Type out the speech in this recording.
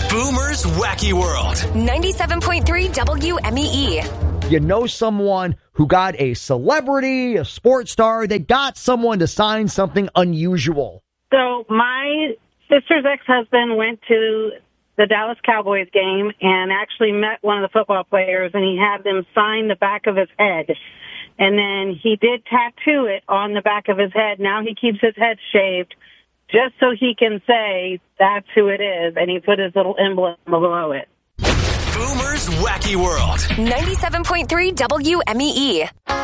Boomer's Wacky World. 97.3 WMEE. You know someone who got a celebrity, a sports star, they got someone to sign something unusual. So my sister's ex-husband went to the Dallas Cowboys game and actually met one of the football players, and he had them sign the back of his head. And then he did tattoo it on the back of his head. Now he keeps his head shaved just so he can say that's who it is, and he put his little emblem below it. Boomer's Wacky World. 97.3 WMEE.